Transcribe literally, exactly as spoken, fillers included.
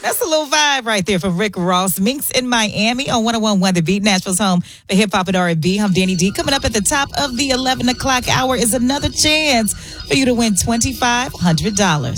That's a little vibe right there from Rick Ross. Minx in Miami on one oh one point one The Beat, Nashville's home for hip hop and R and B. I'm Danny D. Coming up at the top of the eleven o'clock hour is another chance for you to win twenty-five hundred dollars.